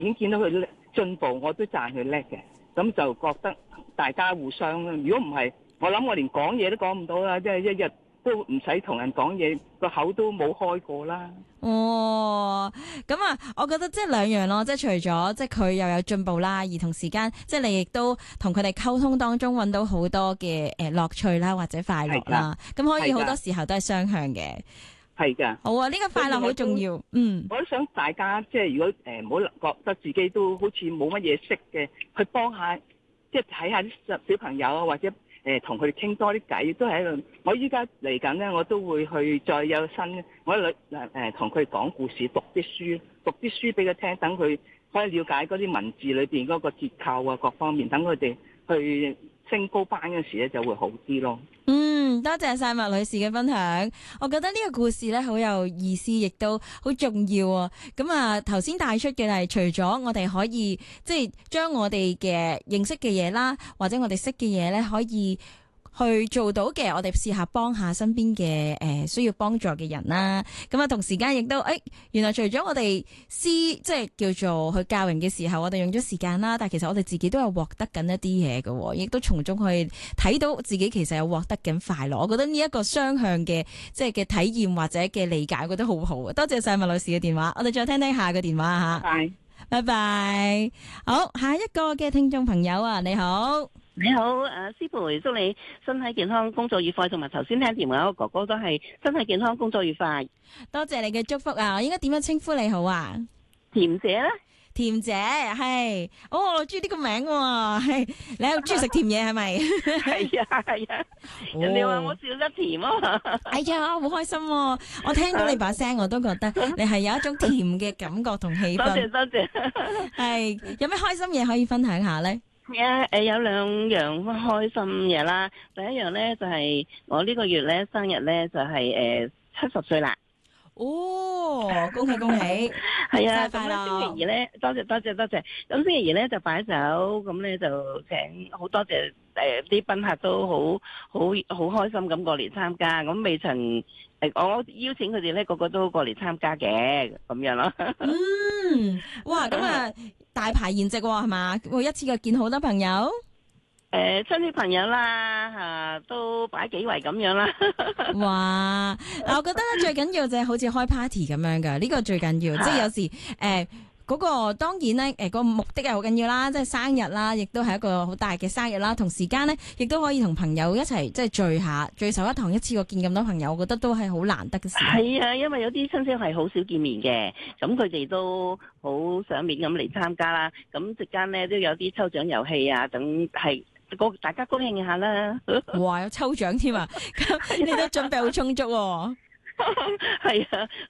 已經見到佢進步，我都讚佢叻嘅。咁就覺得大家互相，如果唔係，我諗我連講嘢都講唔到啦，即係一日都唔使同人講嘢，個口都冇開過啦。 哦，咁啊，我覺得即係兩樣咯，即係除咗即係佢又有進步啦，而同時間即係你亦都同佢哋溝通當中揾到好多嘅樂趣啦，或者快樂啦，咁可以好多時候都係雙向嘅。係㗎。好啊，呢個快樂好重要。我都想大家即係如果唔好覺得自己都好似冇乜嘢識嘅，去幫下，即係睇下啲小朋友啊，或者同佢哋傾多啲偈，都係一個。我依家嚟緊咧，我都會去再有新，我女同佢哋講故事，讀啲書俾佢聽，等佢可以了解嗰啲文字裏邊嗰個結構啊，各方面，等佢哋去升高班嗰時咧就會好啲咯。多謝晒麥女士嘅分享，我覺得呢個故事咧好有意思，亦都好重要啊！咁啊，頭先帶出嘅係除咗我哋可以即係將我哋嘅認識嘅嘢啦，或者我哋識嘅嘢咧，可以去做到嘅，我哋試下幫下身邊嘅需要幫助嘅人啦。咁啊，同時間亦都原來除咗我哋即係叫做去教人嘅時候，我哋用咗時間啦，但係其實我哋自己都有獲得緊一啲嘢嘅，亦都從中去睇到自己其實有獲得緊快樂。我覺得呢一個雙向嘅即係嘅體驗或者嘅理解，我覺得好好啊！多謝晒麥女士嘅電話，我哋再聽聽下個電話吓。拜拜。好，下一個嘅聽眾朋友啊，你好。 你好，師傅，祝你身體健康，工作愉快，同埋頭先聽電話個哥哥都係身體健康，工作愉快。 多謝你嘅祝福啊！我應該點樣稱呼你好啊？ 甜姐咧？ 甜姐係，我中意呢個名喎，係你好中意食甜嘢係咪？ 係啊係啊，人哋話我笑得甜啊！ 哎呀，好開心喎！我聽到你把聲，我都覺得你係有一種甜嘅感覺同氣氛。 多謝。 係，有咩開心嘢可以分享下咧？ 有兩樣開心嘢啦。第一樣咧就係我呢個月咧生日咧就係70歲啦。 恭喜恭喜！係啊，快樂！ 星期二咧，多謝。咁星期二咧就擺酒，咁咧就請好多謝啲賓客都好開心咁過嚟參加。咁未曾我邀請佢哋咧，個個都過嚟參加嘅，咁樣咯。 哇！咁啊，大排筵席係嘛？會一次過見好多朋友。 親戚朋友啦，都擺幾圍咁樣啦。 哇！嗱，我覺得咧最緊要就係好似開 party 咁樣噶，呢個最緊要。即係有時嗰個當然咧個目的係好緊要啦，即係生日啦，亦都係一個好大嘅生日啦。同時間咧，亦都可以同朋友一齊即係聚首一堂，一次過見咁多朋友，我覺得都係好難得嘅事。 係啊，因為有啲親戚係好少見面嘅，咁佢哋都好賞面咁嚟參加啦。咁席間咧都有啲抽獎遊戲啊，等係。大家高興下啦！ 哇，有抽獎添啊！咁你都準備好充足喎。 係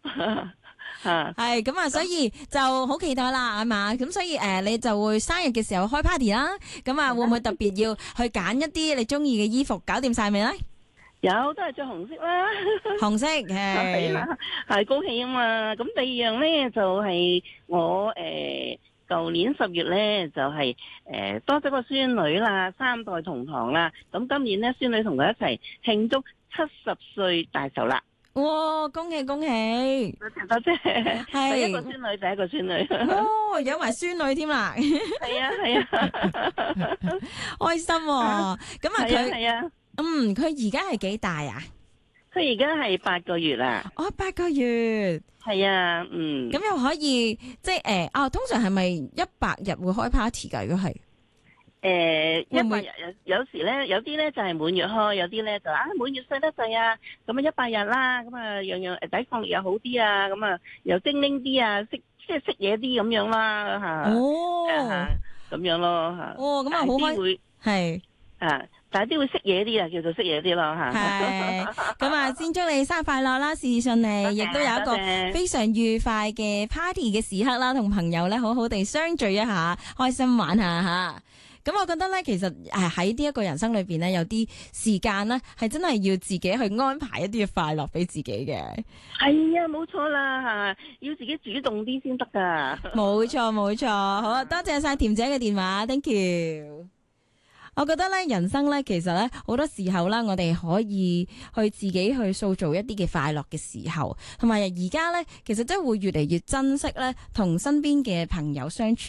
係咁啊，所以就好期待啦，係嘛？咁所以你就會生日嘅時候開 party 啦。咁啊，會唔會特別要去揀一啲你中意嘅衣服？搞掂晒未咧？ 有，都係着紅色啦。 紅色係高興啊嘛！咁第二樣咧就係我舊年10月咧就係多咗個孫女啦，3代同堂啦。咁今年咧孫女同佢一齊慶祝70歲大壽啦。 哇！恭喜恭喜！ 多謝。係第一個孫女。 有埋孫女添啦。 係啊。 開心喎！咁啊佢佢而家係幾大啊？ 佢而家係8個月啦。 8個月。係啊， 咁又可以即係通常係咪100日會開 party 㗎？如果係 100日有時咧，有啲咧就係滿月開，有啲咧就滿月細得滯啊，咁啊100日啦，咁啊樣樣抵抗力又好啲啊，咁啊又精靈啲啊，識嘢啲咁樣啦嚇。咁樣咯嚇。咁啊好開係但係啲會識嘢啲啊，叫做識嘢啲咯嚇。 係咁啊，先祝你生日快樂啦，事事順利，亦都有一個非常愉快嘅 party 嘅時刻啦，同朋友咧好好地相聚一下，開心玩下嚇。咁我覺得咧，其實喺呢一個人生裏邊咧，有啲時間咧係真係要自己去安排一啲嘅快樂俾自己嘅。 係啊，冇錯啦嚇，要自己主動啲先得㗎。 冇錯，好啊，多謝晒甜姐嘅電話 ，thank you。 我覺得咧，人生咧，其實咧，好多時候啦，我哋可以去自己去塑造一啲嘅快樂嘅時候，同埋而家咧，其實真係會越嚟越珍惜咧，同身邊嘅朋友相處